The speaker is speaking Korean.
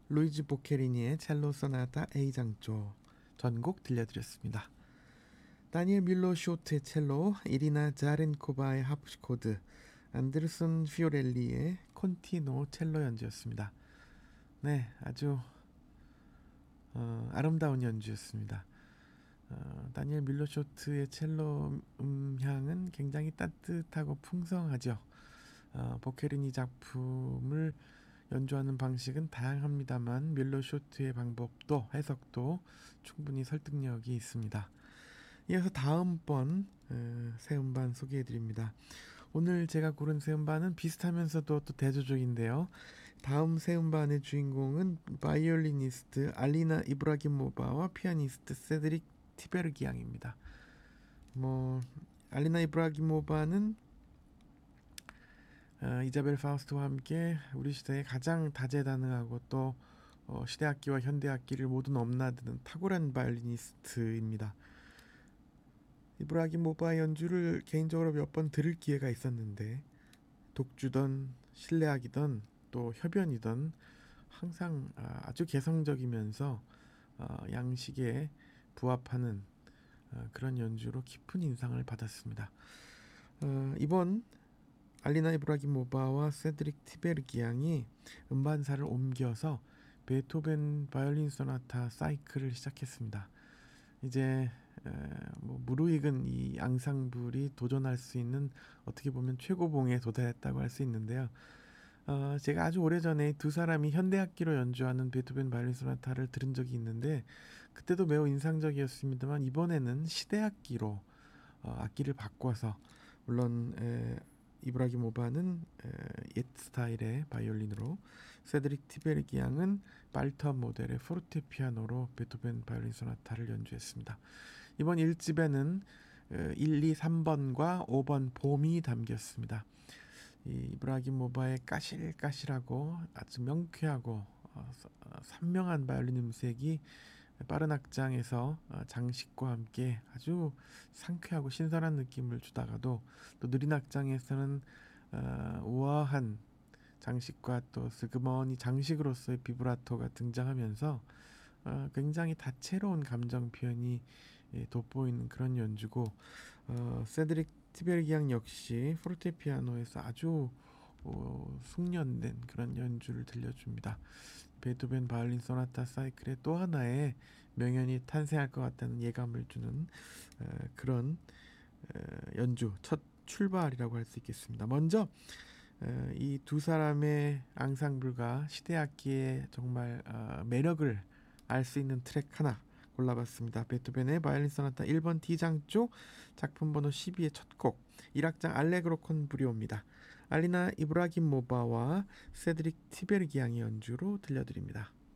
루이지 보케리니의 첼로 소나타 A장조 전곡 들려드렸습니다. 다니엘 밀로 쇼트의 첼로, 이리나 자렌코바의 하프시코드, 안데르손 피오렐리의 콘티노 첼로 연주였습니다. 네, 아주 아름다운 연주였습니다. 다니엘 밀로 쇼트의 첼로 음향은 굉장히 따뜻하고 풍성하죠. 보케리니 작품을 연주하는 방식은 다양합니다만 밀로 쇼트의 방법도 해석도 충분히 설득력이 있습니다. 이어서 다음번 새 음반 소개해드립니다. 오늘 제가 고른 새 음반은 비슷하면서도 또 대조적인데요. 다음 새 음반의 주인공은 바이올리니스트 알리나 이브라기모바와 피아니스트 세드릭 티베르기앙입니다. 알리나 이브라기모바는 이자벨 파우스트와 함께 우리 시대의 가장 다재다능하고 또 시대악기와 현대악기를 모두 넘나드는 탁월한 바이올리니스트입니다. 이브라기모바 연주를 개인적으로 몇 번 들을 기회가 있었는데 독주던 실내악이던 또 협연이던 항상 아주 개성적이면서 양식에 부합하는 그런 연주로 깊은 인상을 받았습니다. 이번 알리나 이브라기모바와 세드릭 티베르기앙이 음반사를 옮겨서 베토벤 바이올린 소나타 사이클을 시작했습니다. 이제 무르익은 이 앙상블이 도전할 수 있는 어떻게 보면 최고봉에 도달했다고 할 수 있는데요. 제가 아주 오래전에 두 사람이 현대악기로 연주하는 베토벤 바이올린 소나타를 들은 적이 있는데 그때도 매우 인상적이었습니다만 이번에는 시대악기로 악기를 바꿔서 물론 이브라기모바는 옛 스타일의 바이올린으로 세드릭 티베르기앙은 발터 모델의 포르테피아노로 베토벤 바이올린 소나타를 연주했습니다. 이번 1집에는 1, 2, 3번과 5번 봄이 담겼습니다. 이 이브라기모바의 까실까실하고 아주 명쾌하고 선명한 바이올린 음색이 빠른 악장에서 장식과 함께 아주 상쾌하고 신선한 느낌을 주다가도 또 느린 악장에서는 우아한 장식과 또 스그머니 장식으로서의 비브라토가 등장하면서 굉장히 다채로운 감정 표현이 돋보이는 그런 연주고 세드릭 티베르기앙 역시 포르테피아노에서 아주 숙련된 그런 연주를 들려줍니다. 베토벤 바이올린 소나타 사이클의 또 하나의 명연이 탄생할 것 같다는 예감을 주는 그런 연주 첫 출발이라고 할 수 있겠습니다. 먼저 이 두 사람의 앙상블과 시대악기의 정말 매력을 알 수 있는 트랙 하나 골라봤습니다. 베토벤의 바이올린 소나타 1번 D장조 작품 번호 12의 첫 곡 1악장 알레그로 콘 브리오입니다. 알리나 이브라기모바와 세드릭 티베르기앙의 연주로 들려드립니다.